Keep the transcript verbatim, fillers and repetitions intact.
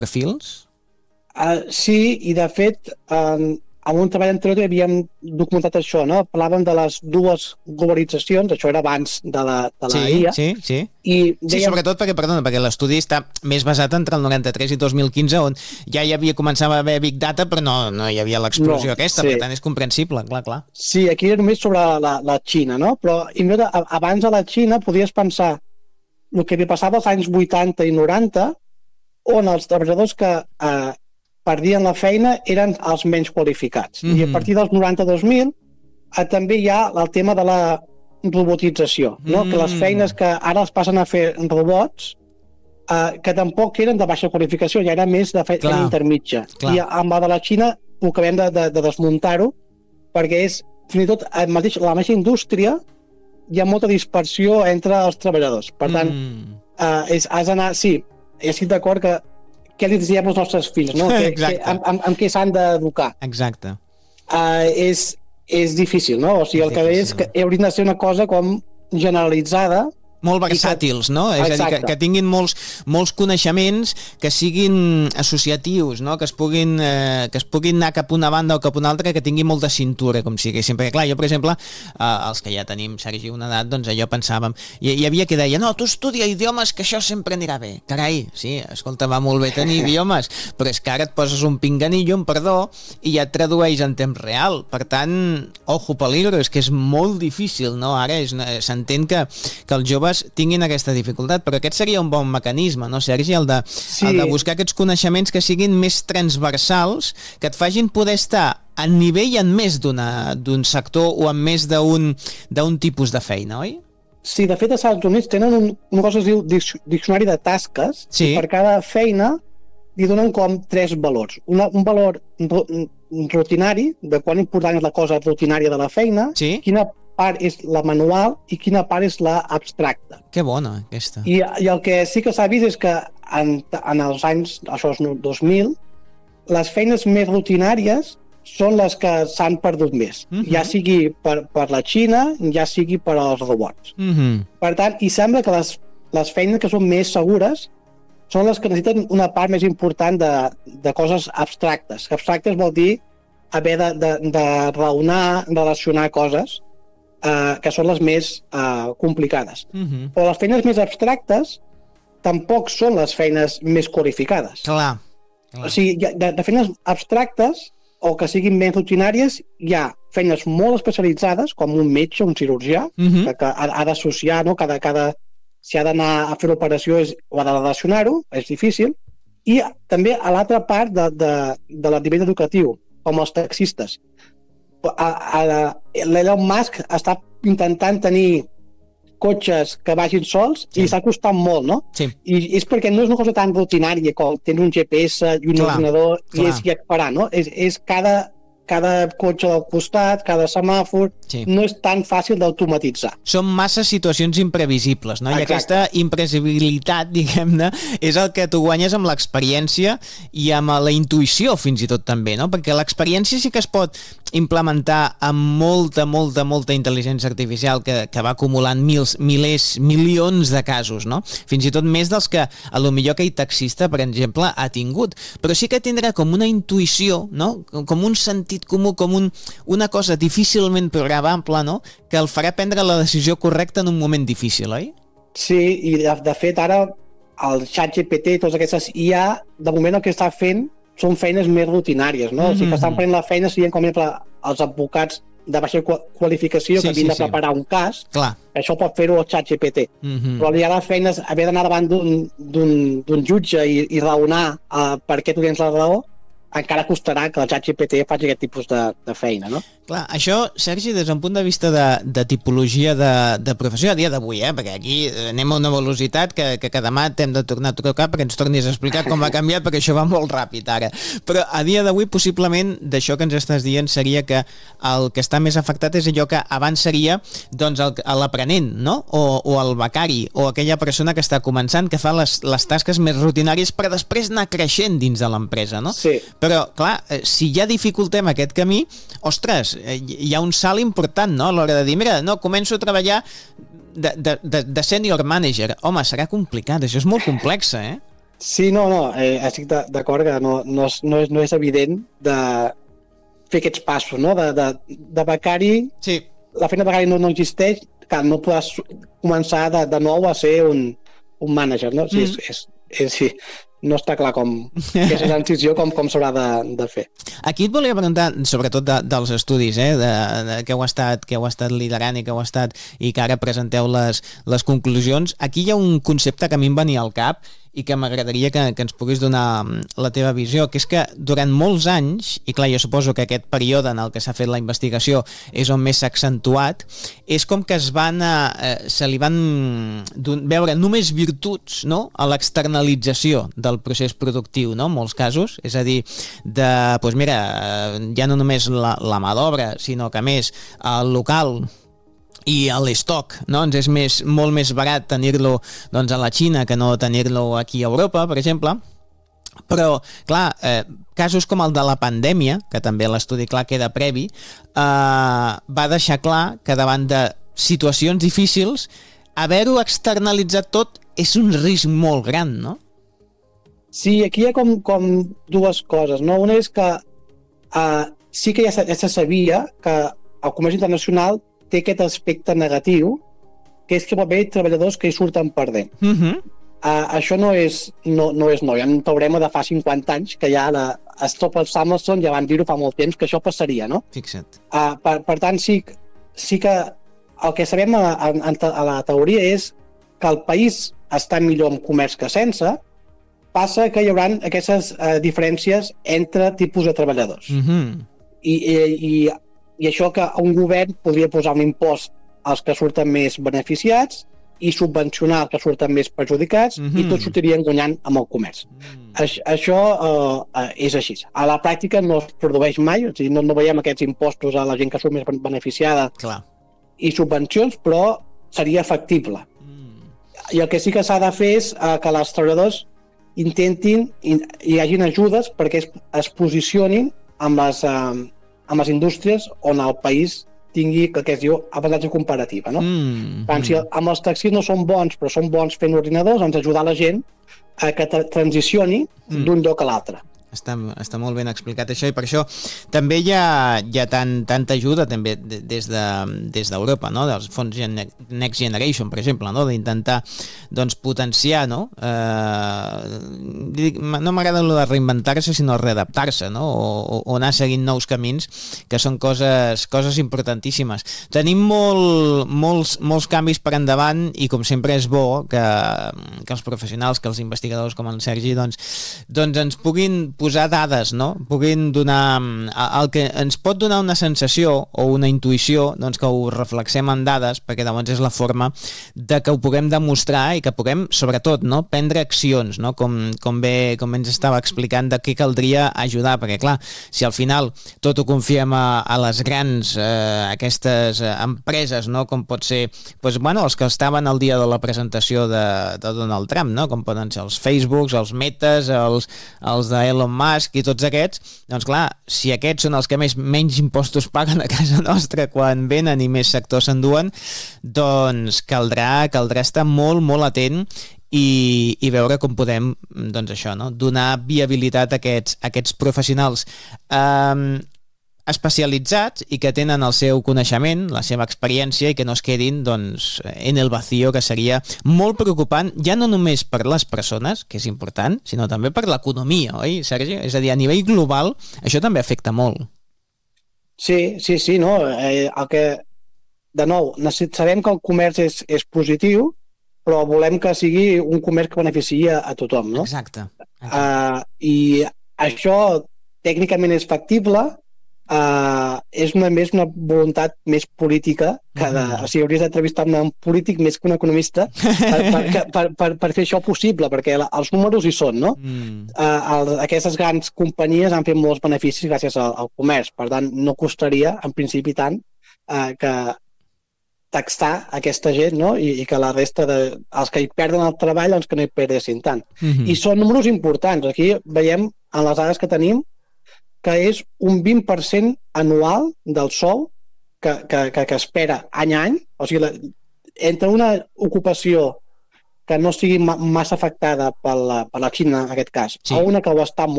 perfils? Uh, sí, i de fet, uh, en un treball anterior havíem documentat això, no? Parlàvem de les dues globalitzacions, això era abans de la, de la sí, I A. Sí, sí, I dèiem... sí, sobretot perquè, perdona, perquè l'estudi està més basat entre el noranta-tres i dos mil quinze, on ja hi havia començat a haver Big Data, però no, no hi havia l'explosió no, aquesta, sí. Per tant és comprensible, clar, clar. Sí, aquí era només sobre la, la Xina, no? Però abans de la Xina podies pensar el que havia passat als anys vuitanta i noranta, on els treballadors que eh, perdien la feina eren els menys qualificats. Mm-hmm. I a partir dels noranta-dos mil eh, també hi ha el tema de la robotització, no? Mm. Que les feines que ara es passen a fer robots, eh, que tampoc eren de baixa qualificació, ja era més de feina intermitja. Clar. I amb la de la Xina ho acabem de, de, de desmuntar-ho, perquè és, fins i tot, el mateix, la mateixa indústria hi ha molta dispersió entre els treballadors. Per tant, mm. eh, és, has d'anar... Sí, estic d'acord que què li diem als nostres fills, no? Que, que, amb, amb, amb què s'han d'educar. Exacte. Uh, és, és difícil, no? O sigui, és el que difícil. És que hauria de ser una cosa com generalitzada, molt versàtils, que... no? És Exacte. A dir, que, que tinguin molts, molts coneixements que siguin associatius, no? Que es puguin eh, que es puguin anar cap una banda o cap una altra, que tinguin molta cintura, com siguessin. Perquè, clar, jo, per exemple, eh, els que ja tenim, Sergi, una edat, doncs allò pensàvem. Hi, hi havia qui deia, no, tu estudia idiomes, que això sempre anirà bé. Carai, sí, escolta, va molt bé tenir idiomes, però és que ara et poses un pinganillo, un perdó, i ja et tradueix en temps real. Per tant, ojo peligro, és que és molt difícil, no? Ara s'entén que, que els joves tinguin aquesta dificultat, però aquest seria un bon mecanisme, no, Sergi? El de, sí. el de buscar aquests coneixements que siguin més transversals, que et facin poder estar a nivell en més d'un sector o en més d'un tipus de feina, oi? Sí, de fet, als Estats Units tenen un, una cosa que es diu diccionari de tasques, sí. I per cada feina li donen com tres valors. Una, un valor rutinari, de quan important és la cosa rutinària de la feina, sí. Quina part és la manual i quina part és la abstracta. Que bona, aquesta. I, i el que sí que s'ha vist és que en, en els anys, això és dos mil, les feines més rutinàries són les que s'han perdut més. Uh-huh. Ja sigui per, per la Xina, ja sigui per als robots. Uh-huh. Per tant, i sembla que les, les feines que són més segures són les que necessiten una part més important de, de coses abstractes. Abstractes vol dir haver de, de, de raonar, relacionar coses, Uh, que són les més uh, complicades. Uh-huh. Però les feines més abstractes tampoc són les feines més qualificades. Clar. Clar. O sigui, de, de feines abstractes o que siguin més rutinàries, hi ha feines molt especialitzades, com un metge, un cirurgià, uh-huh. que, que ha, ha d'associar, no? cada, cada, si ha d'anar a fer l'operació és, o ha de relacionar-ho, és difícil, i també a l'altra part de, de, de la nivell educatiu, com els taxistes. L'Elon Musk està intentant tenir cotxes que vagin sols sí. I està costant molt, no? Sí. I és perquè no és una cosa tan rutinària com tens un G P S i un clar, ordinador clar. I és ja parar, no? És, és cada, cada cotxe del costat, cada semàfor, sí. No és tan fàcil d'automatitzar. Són massa situacions imprevisibles, no? I Exacte. Aquesta imprevisibilitat, diguem-ne, és el que tu guanyes amb l'experiència i amb la intuïció, fins i tot també, no? Perquè l'experiència sí que es pot implementar amb molta, molta, molta intel·ligència artificial que, que va acumulant mils, milers, milions de casos, no? Fins i tot més dels que a lo millor aquell taxista, per exemple, ha tingut. Però sí que tindrà com una intuïció, no? Com un sentit comú, com un, una cosa difícilment programable, no? Que el farà prendre la decisió correcta en un moment difícil, oi? Sí, i de, de fet ara el ChatGPT i totes aquestes I A, de moment el que està fent són feines més rutinàries, no? Mm-hmm. O sigui que estan prenent la feina, siguin com exemple els advocats de baixa qualificació sí, que havien sí, de preparar sí. Un cas, clar. Això pot fer-ho el ChatGPT. Mm-hmm. Però hi ha les feines, haver d'anar davant d'un jutge i, i raonar uh, per què tu tens la raó, encara costarà que el ChatGPT faci aquest tipus de, de feina, no? Clar, això, Sergi, des d'un punt de vista de, de tipologia de, de professió a dia d'avui, eh? Perquè aquí anem a una velocitat que, que, que demà t'hem de tornar a trucar perquè ens tornis a explicar com ha canviat, perquè això va molt ràpid ara. Però a dia d'avui, possiblement, d'això que ens estàs dient seria que el que està més afectat és allò que abans seria doncs, l'aprenent, no? O, o el becari, o aquella persona que està començant, que fa les, les tasques més rutinàries per després anar creixent dins de l'empresa, no? Sí. Però, clar, si ja dificultem aquest camí, ostres, hi ha un salt important, no?, a l'hora de dir, mira, no, començo a treballar de, de, de, de senior manager. Home, serà complicat, això és molt complex, eh? Sí, no, no, eh, estic d'acord que no, no, és, no, és, no és evident de fer aquests passos, no? De, de, de becari, sí. La feina de becari no, no existeix, que no podràs començar de, de nou a ser un, un mànager, no? Sí, mm. és, és, és, sí, no està clar com aquesta transició com, com s'haurà de, de fer. Aquí et volia preguntar, sobretot de, dels estudis, eh, de, de, que, heu estat, que heu estat liderant i que heu estat i que ara presenteu les, les conclusions. Aquí hi ha un concepte que a mi em venia al cap i que m'agradaria que, que ens puguis donar la teva visió, que és que durant molts anys, i clar, jo suposo que aquest període en el que s'ha fet la investigació és on més s'ha accentuat, és com que es van, eh, se li van veure només virtuts, no?, a l'externalització del procés productiu, no?, en molts casos, és a dir, de, doncs mira, ja no només la, la mà d'obra, sinó que a més el local i l'estoc, no? Ens és més, molt més barat tenir-lo doncs, a la Xina que no tenir-lo aquí a Europa, per exemple. Però, clar, eh, casos com el de la pandèmia, que també l'estudi clar queda previ, eh, va deixar clar que davant de situacions difícils, haver-ho externalitzat tot és un risc molt gran, no? Sí, aquí hi ha com, com dues coses, no? Una és que eh, sí que ja se, ja se sabia que el comerç internacional té aquest aspecte negatiu, que és que pot haver treballadors que hi surten perdent. Uh-huh. Uh, això no és, no, no és nou. Hi ha un teorema de fa cinquanta anys que ja la, Stoffel Samuelson ja van dir-ho fa molt temps que això passaria, no? Fixa't. Uh, per, per tant, sí, sí que el que sabem a, a, a la teoria és que el país està millor en comerç que sense, passa que hi haurà aquestes uh, diferències entre tipus de treballadors. Uh-huh. I, i, i I això que un govern podria posar un impost als que surten més beneficiats i subvencionar els que surten més perjudicats mm-hmm. i tots sortirien guanyant amb el comerç. Mm. Aix, això uh, és així. A la pràctica no es produeix mai, o sigui, no, no veiem aquests impostos a la gent que surt més beneficiada Clar. I subvencions, però seria factible. Mm. I el que sí que s'ha de fer és uh, que els treballadors intentin, in, hi hagin ajudes perquè es, es posicionin amb les... Uh, amb les indústries on el país tingui el que es diu avantatge comparativa, no? Mm, Tant, mm. Si amb els taxis no són bons, però són bons fent ordinadors, doncs ajudar la gent a que transicioni mm. d'un lloc a l'altre. Està, està molt ben explicat això i per això també hi ha, hi ha tant, tanta ajuda també des de, des d'Europa, no? Dels fons Next Generation, per exemple, no? D'intentar doncs, potenciar, no? Eh, no m'agrada el de reinventar-se, sinó readaptar-se, no? O, o anar seguint nous camins, que són coses, coses importantíssimes. Tenim molt, molts, molts canvis per endavant i com sempre és bo que, que els professionals, que els investigadors com el Sergi doncs, doncs ens puguin posar dades, no? Puguin donar el que ens pot donar una sensació o una intuïció, doncs que ho reflexem en dades, perquè llavors és la forma de que ho puguem demostrar i que puguem, sobretot, no? Prendre accions, no? Com, com bé com ens estava explicant de què caldria ajudar, perquè clar, si al final tot ho confiem a, a les grans eh, aquestes empreses, no? Com pot ser, doncs, bueno, els que estaven al dia de la presentació de, de Donald Trump, no? Com poden ser els Facebooks, els Metes, els, els de Elon Musk i tots aquests, doncs clar, si aquests són els que més menys impostos paguen a casa nostra quan venen i més sectors s'enduen, doncs caldrà, caldrà estar molt, molt atent i, i veure com podem, doncs això, no? Donar viabilitat a aquests, a aquests professionals eh, especialitzats i que tenen el seu coneixement, la seva experiència i que no es quedin doncs, en el vacío, que seria molt preocupant, ja no només per les persones, que és important, sinó també per l'economia, oi, Sergi? És a dir, a nivell global, això també afecta molt. Sí, sí, sí, no? Eh, el que, de nou, sabem que el comerç és, és positiu, però volem que sigui un comerç que beneficia a tothom, no? Exacte. Exacte. Uh, I això tècnicament és factible. Uh, és una, més una voluntat més política que de, mm. o sigui, hauries d'entrevistar un polític més que un economista per, per, per, per, per fer això possible, perquè la, els números hi són, no? Mm. Uh, el, aquestes grans companyies han fet molts beneficis gràcies al, al comerç, per tant no costaria en principi tant uh, que taxar aquesta gent, no? I, i que la resta de, els que hi perden el treball doncs que no hi perdessin tant. Mm-hmm. I són números importants. Aquí veiem en les dades que tenim que és un vint per cent anual del sou que, que, que, que espera any a any. O sigui, la, entre una ocupació que no sigui ma massa afectada per la, per la Xina, en aquest cas, sí. a una que ho està molt